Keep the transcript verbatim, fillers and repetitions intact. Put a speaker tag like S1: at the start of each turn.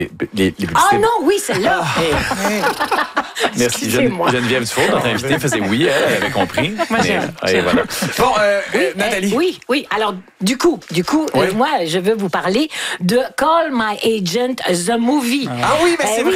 S1: Les, les publicités.
S2: Ah non, oui, celle-là.
S1: Merci.
S2: Excusez-moi.
S1: Geneviève Dufault, notre invitée, faisait oui, elle, elle avait compris.
S2: Moi,
S1: Mais,
S2: j'aime.
S1: euh, et voilà.
S3: Bon, euh,
S2: Oui,
S3: euh, Nathalie.
S2: euh, oui, oui. Alors, du coup, du coup,
S3: Oui.
S2: euh, moi, je veux vous parler de Call My Agent, The Movie.
S3: Ah oui, mais
S2: Euh,
S3: c'est
S2: oui.